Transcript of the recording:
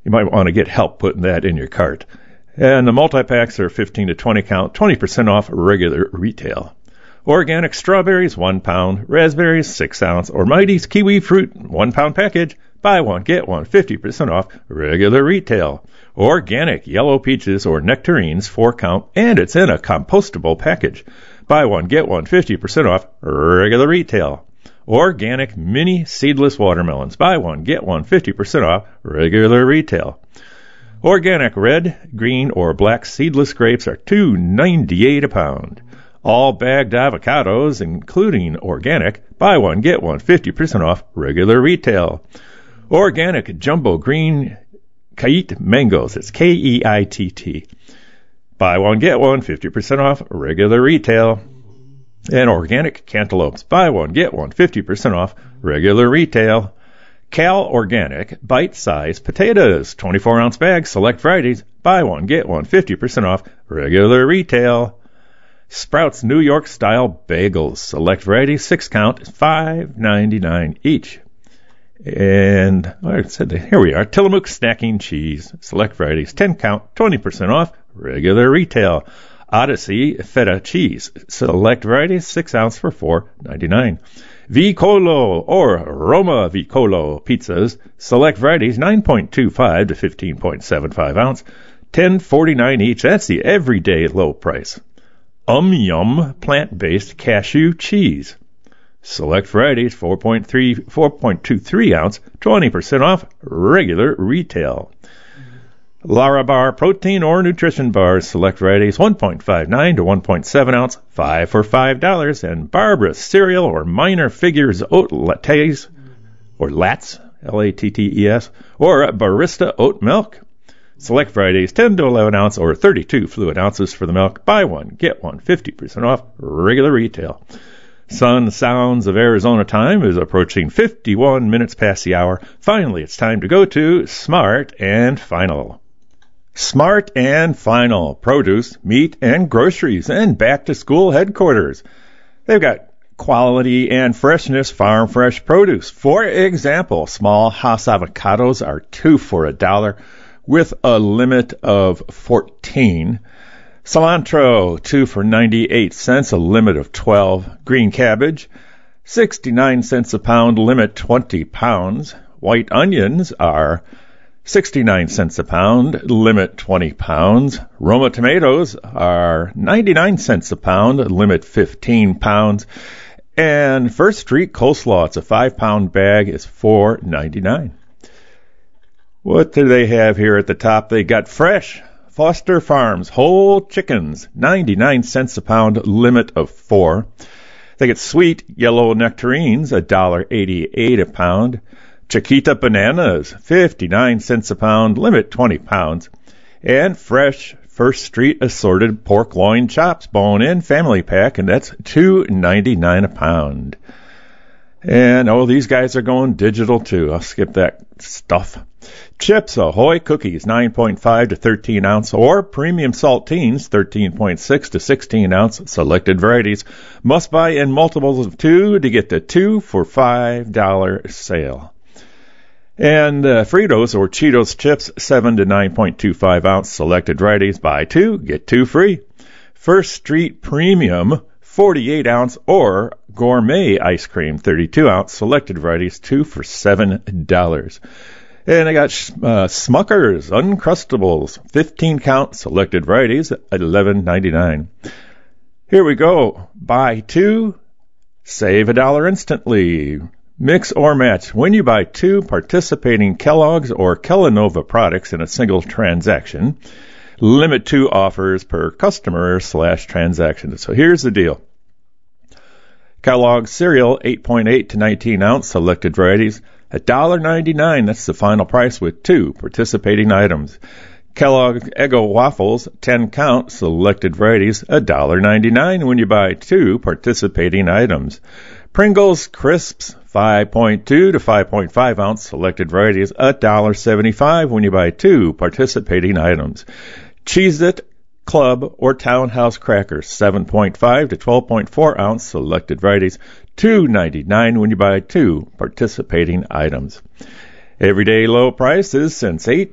You might want to get help putting that in your cart. And the multi-packs are 15 to 20 count, 20% off regular retail. Organic strawberries, 1 pound. Raspberries, 6 ounce. Or Mighty's kiwi fruit, 1 pound package. Buy one, get one, 50% off regular retail. Organic yellow peaches or nectarines, 4 count, and it's in a compostable package. Buy one, get one, 50% off regular retail. Organic mini seedless watermelons. Buy one, get one, 50% off regular retail. Organic red, green, or black seedless grapes are $2.98 a pound. All bagged avocados, including organic, buy one, get one, 50% off regular retail. Organic jumbo green Kait mangoes. It's Keitt. Buy one, get one, 50% off regular retail. And organic cantaloupes. Buy one, get one, 50% off regular retail. Cal Organic bite-sized potatoes. 24-ounce bags, select varieties. Buy one, get one, 50% off regular retail. Sprouts New York style bagels. Select varieties, 6 count, $5.99 each. And like I said, here we are. Tillamook snacking cheese. Select varieties, 10 count, 20% off regular retail. Odyssey feta cheese. Select varieties, 6 ounce for $4.99. Vicolo or Roma Vicolo pizzas. Select varieties, 9.25 to 15.75 ounce, $10.49 each. That's the everyday low price. Yum plant-based cashew cheese. Select varieties, 4.23 ounce, 20% off regular retail. Larabar protein or nutrition bars. Select varieties, 1.59 to 1.7 ounce, 5 for $5. And Barbara cereal or minor figures oat lattes, or lats, L-A-T-T-E-S, or barista oat milk. Select varieties, 10 to 11 ounce or 32 fluid ounces for the milk. Buy one, get one, 50% off regular retail. Sun Sounds of Arizona time is approaching 51 minutes past the hour. Finally, it's time to go to Smart and Final. Smart and Final, produce, meat, and groceries, and back-to-school headquarters. They've got quality and freshness farm fresh produce. For example, small house avocados are 2 for $1 with a limit of 14. Cilantro, 2 for 98 cents, a limit of 12. Green cabbage, 69 cents a pound, limit 20 pounds. White onions are 69 cents a pound, limit 20 pounds. Roma tomatoes are 99 cents a pound, limit 15 pounds. And First Street coleslaw, it's a 5-pound bag, is $4.99. What do they have here at the top? They got fresh Foster Farms whole chickens, 99 cents a pound, limit of 4. They get sweet yellow nectarines, $1.88 a pound. Chiquita bananas, 59 cents a pound, limit 20 pounds. And fresh First Street assorted pork loin chops, bone-in family pack, and that's $2.99 a pound. And, these guys are going digital, too. I'll skip that stuff. Chips Ahoy cookies, 9.5 to 13 ounce, or premium saltines, 13.6 to 16 ounce, selected varieties. Must buy in multiples of 2 to get the 2 for $5 sale. And Fritos or Cheetos chips, 7 to 9.25 ounce, selected varieties. Buy 2, get 2 free. First Street Premium, 48 ounce, or gourmet ice cream, 32 ounce, selected varieties, 2 for $7. And I got Smucker's Uncrustables, 15 count, selected varieties, $11.99. Here we go. Buy 2, save $1 instantly. Mix or match. When you buy 2 participating Kellogg's or Kellanova products in a single transaction, limit 2 offers per customer/transaction. So here's the deal. Kellogg's cereal, 8.8 to 19 ounce, selected varieties, $1.99. That's the final price with 2 participating items. Kellogg's Eggo waffles, 10 count, selected varieties, $1.99 when you buy 2 participating items. Pringles crisps, 5.2 to 5.5 ounce, selected varieties, $1.75 when you buy 2 participating items. Cheez-It Club or Townhouse crackers, 7.5 to 12.4 ounce, selected varieties, $2.99 when you buy 2 participating items. Everyday low prices since